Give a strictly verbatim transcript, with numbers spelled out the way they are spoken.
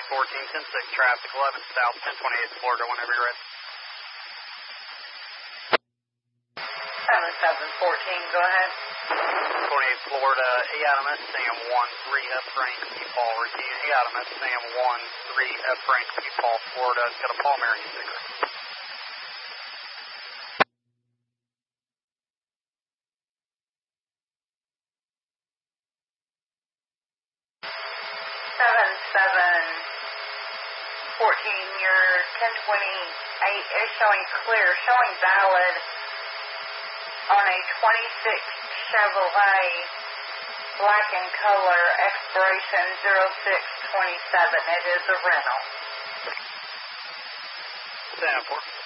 fourteen, ten six, traffic eleven south, ten twenty-eight Florida, whenever you're ready. seven seven fourteen, go ahead. twenty-eight Florida, A Adam S Sam one three F Frank P Paul, repeat, A Adam S Sam one three F Frank P Paul, Florida, it's got a Paul Marion sticker. seven seven fourteen, your ten twenty-eight is showing clear, showing valid on a twenty-six Chevrolet, black in color, expiration zero six twenty-seven. It is a rental. Stanford.